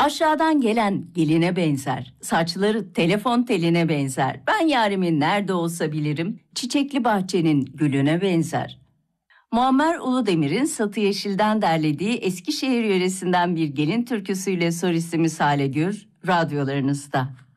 Aşağıdan gelen geline benzer, saçları telefon teline benzer. Ben yarimin nerede olsa bilirim, çiçekli bahçenin gülüne benzer. Muammer Uludemir'in Satı Yeşil'den derlediği Eskişehir yöresinden bir gelin türküsüyle solistimiz Hale Gür radyolarınızda.